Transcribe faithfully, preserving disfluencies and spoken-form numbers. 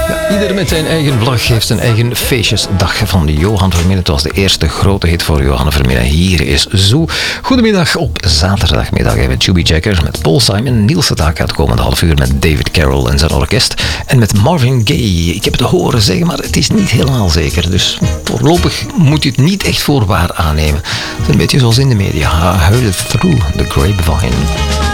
Ieder met zijn eigen vlag heeft zijn eigen feestjesdag van Johan Vermeulen. Het was de eerste grote hit voor Johan Vermeulen. Hier is Zoo. Goedemiddag op zaterdagmiddag met Chubby Checker, met Paul Simon. Niels de Taak gaat komende half uur met David Carroll en zijn orkest. En met Marvin Gaye. Ik heb het horen zeggen, maar het is niet helemaal zeker. Dus voorlopig moet je het niet echt voor waar aannemen. Het is een beetje zoals in de media. Heard it through the grapevine.